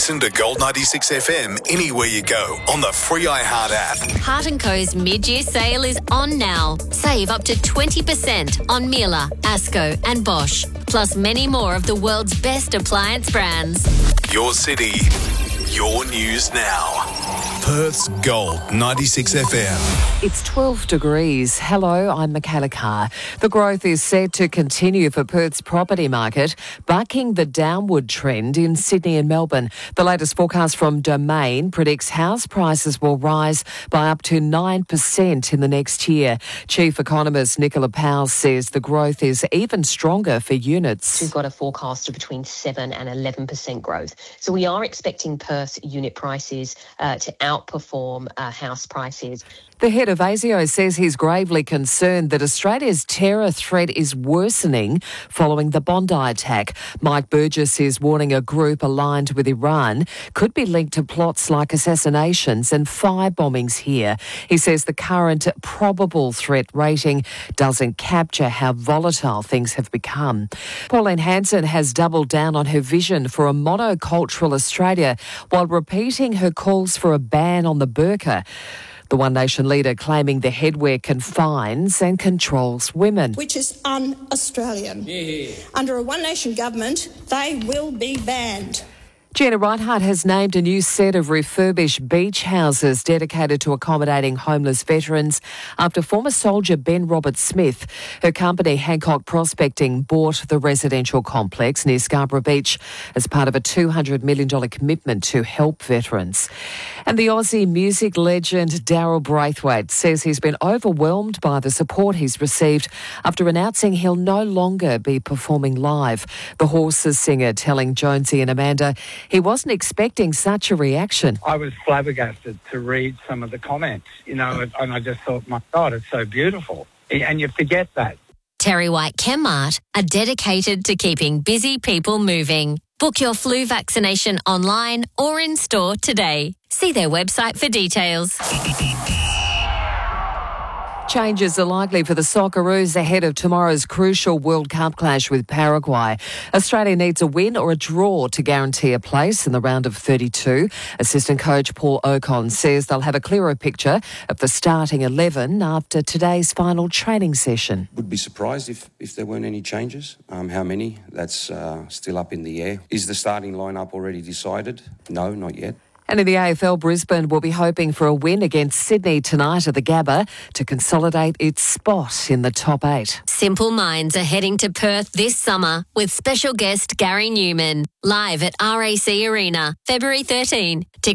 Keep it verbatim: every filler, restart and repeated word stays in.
Listen to Gold ninety-six F M anywhere you go on the free iHeart app. Heart and Co's mid-year sale is on now. Save up to twenty percent on Miele, Asco and Bosch, plus many more of the world's best appliance brands. Your city, your news now. Perth's Gold ninety-six F M. It's twelve degrees. Hello, I'm Michaela Carr. The growth is set to continue for Perth's property market, bucking the downward trend in Sydney and Melbourne. The latest forecast from Domain predicts house prices will rise by up to nine percent in the next year. Chief economist Nicola Powell says the growth is even stronger for units. We've got a forecast of between seven and eleven percent growth. So we are expecting Perth's unit prices uh, to outperform uh, house prices. The head of ASIO says he's gravely concerned that Australia's terror threat is worsening following the Bondi attack. Mike Burgess is warning a group aligned with Iran could be linked to plots like assassinations and fire bombings here. He says the current probable threat rating doesn't capture how volatile things have become. Pauline Hanson has doubled down on her vision for a monocultural Australia while repeating her calls for a ban on the burqa. The One Nation leader claiming the headwear confines and controls women. Which is un-Australian. Yeah. Under a One Nation government, they will be banned. Gina Reinhardt has named a new set of refurbished beach houses dedicated to accommodating homeless veterans after former soldier Ben Roberts-Smith. Her company, Hancock Prospecting, bought the residential complex near Scarborough Beach as part of a two hundred million dollars commitment to help veterans. And the Aussie music legend Daryl Braithwaite says he's been overwhelmed by the support he's received after announcing he'll no longer be performing live. The Horses singer telling Jonesy and Amanda he wasn't expecting such a reaction. I was flabbergasted to read some of the comments, you know, and I just thought, my God, it's so beautiful. And you forget that. Terry White Chemmart are dedicated to keeping busy people moving. Book your flu vaccination online or in store today. See their website for details. Changes are likely for the Socceroos ahead of tomorrow's crucial World Cup clash with Paraguay. Australia needs a win or a draw to guarantee a place in the round of thirty-two. Assistant coach Paul Ocon says they'll have a clearer picture of the starting eleven after today's final training session. Would be surprised if, if there weren't any changes. Um, how many? That's uh, still up in the air. Is the starting lineup already decided? No, not yet. And in the A F L, Brisbane will be hoping for a win against Sydney tonight at the Gabba to consolidate its spot in the top eight. Simple Minds are heading to Perth this summer with special guest Gary Newman, live at R A C Arena, February thirteenth.